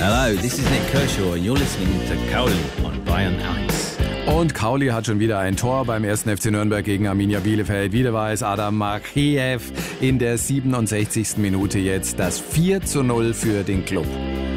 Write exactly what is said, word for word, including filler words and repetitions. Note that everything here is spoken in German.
Hello, this is Nick Kershaw and you're listening to Cowley on Bayern eins. Und Cowley hat schon wieder ein Tor beim ersten F C Nürnberg gegen Arminia Bielefeld. Wieder war es Adam Makeyev in der siebenundsechzigsten Minute jetzt das vier zu null für den Club.